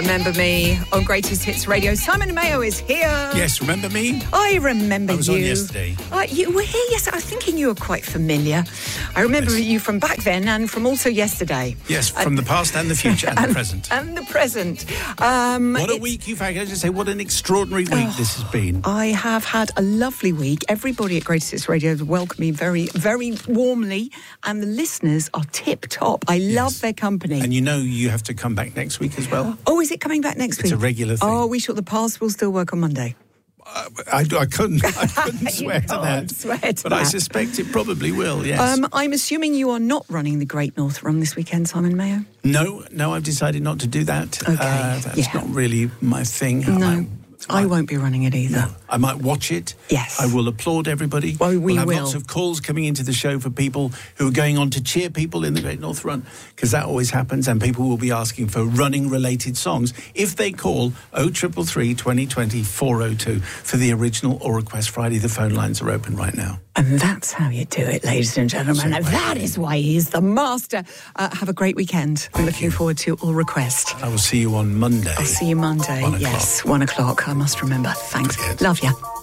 Remember me on Greatest Hits Radio. Simon Mayo is here. Yes, remember me? I remember you. I was on yesterday. You were here yesterday. I was thinking you were quite familiar. I remember you from back then and from also yesterday. Yes, from the past and the future and the present. And the present. What a week you've had. I just say, what an extraordinary week this has been. I have had a lovely week. Everybody at Greatest Hits Radio has welcomed me very, very warmly. And the listeners are tip-top. I love their company. And you know you have to come back next week as well. Oh, is it coming back next week? It's a regular thing. Oh, the past will still work on Monday. I couldn't swear to that. But I suspect it probably will, yes. I'm assuming you are not running the Great North Run this weekend, Simon Mayo? No, I've decided not to do that. Okay. That's not really my thing. No, I won't be running it either. No, I might watch it. Yes. I will applaud everybody. Well, we'll have lots of calls coming into the show for people who are going on to cheer people in the Great North Run, because that always happens, and people will be asking for running-related songs if they call 0333 2020 402 for the original or Request Friday. The phone lines are open right now. And that's how you do it, ladies and gentlemen. And that is why he is the master. Have a great weekend. I'm looking forward to All Request. I will see you on Monday. I'll see you Monday. 1 o'clock. Yes, 1 o'clock. I must remember. Thanks. Forget. Love you.